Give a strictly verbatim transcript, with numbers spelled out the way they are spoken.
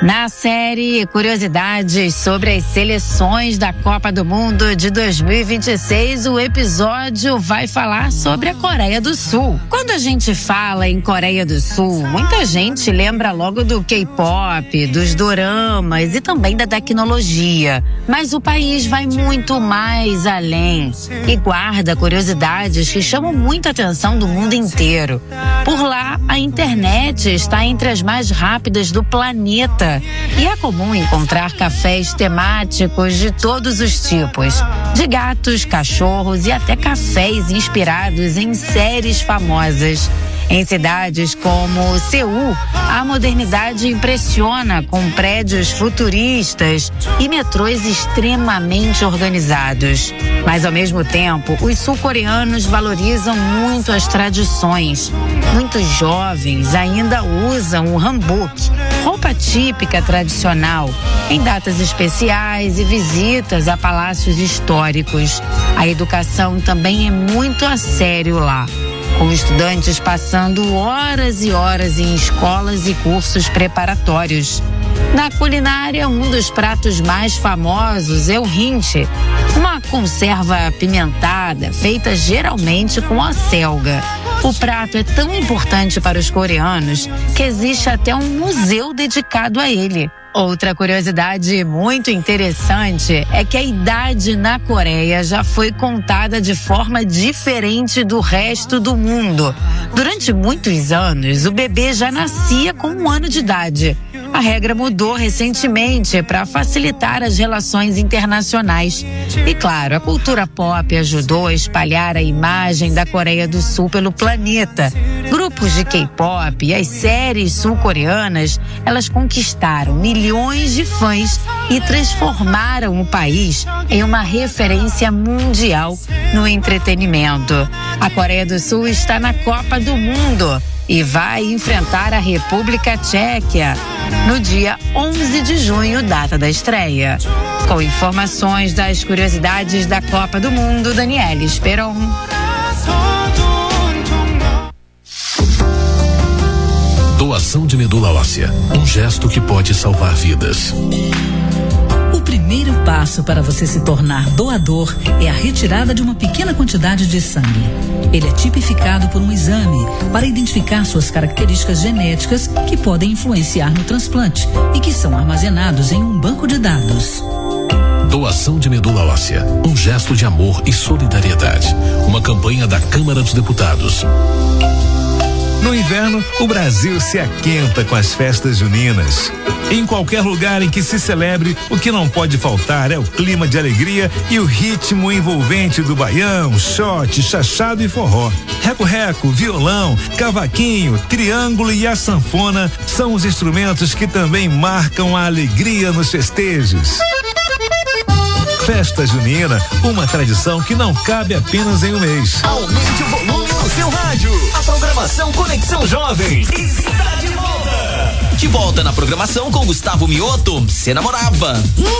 Na série Curiosidades sobre as seleções da Copa do Mundo de dois mil e vinte e seis, o episódio vai falar sobre a Coreia do Sul. Quando a gente fala em Coreia do Sul, muita gente lembra logo do K-pop, dos doramas e também da tecnologia. Mas o país vai muito mais além e guarda curiosidades que chamam muita atenção do mundo inteiro. Por lá, a internet está entre as mais rápidas do planeta. E é comum encontrar cafés temáticos de todos os tipos, de gatos, cachorros e até cafés inspirados em séries famosas. Em cidades como Seul, a modernidade impressiona com prédios futuristas e metrôs extremamente organizados. Mas, ao mesmo tempo, os sul-coreanos valorizam muito as tradições. Muitos jovens ainda usam o hanbok, roupa típica tradicional, em datas especiais e visitas a palácios históricos. A educação também é muito a sério lá, com estudantes passando horas e horas em escolas e cursos preparatórios. Na culinária, um dos pratos mais famosos é o hinte, uma conserva apimentada feita geralmente com acelga. O prato é tão importante para os coreanos que existe até um museu dedicado a ele. Outra curiosidade muito interessante é que a idade na Coreia já foi contada de forma diferente do resto do mundo. Durante muitos anos, o bebê já nascia com um ano de idade. A regra mudou recentemente para facilitar as relações internacionais. E claro, a cultura pop ajudou a espalhar a imagem da Coreia do Sul pelo planeta. Grupos de K-pop e as séries sul-coreanas, elas conquistaram milhões de fãs e transformaram o país em uma referência mundial no entretenimento. A Coreia do Sul está na Copa do Mundo e vai enfrentar a República Tcheca no dia onze de junho, data da estreia. Com informações das curiosidades da Copa do Mundo, Daniela Esperon. Doação de medula óssea, um gesto que pode salvar vidas. O primeiro passo para você se tornar doador é a retirada de uma pequena quantidade de sangue. Ele é tipificado por um exame para identificar suas características genéticas que podem influenciar no transplante e que são armazenados em um banco de dados. Doação de medula óssea, um gesto de amor e solidariedade. Uma campanha da Câmara dos Deputados. No inverno, o Brasil se aquenta com as festas juninas. Em qualquer lugar em que se celebre, o que não pode faltar é o clima de alegria e o ritmo envolvente do baião, shot, chachado e forró. Reco-reco, violão, cavaquinho, triângulo e a sanfona são os instrumentos que também marcam a alegria nos festejos. Festa junina, uma tradição que não cabe apenas em um mês. Aumente o volume no seu rádio. A programação Conexão Jovem está de volta. De volta na programação com Gustavo Mioto, Cê Namorava.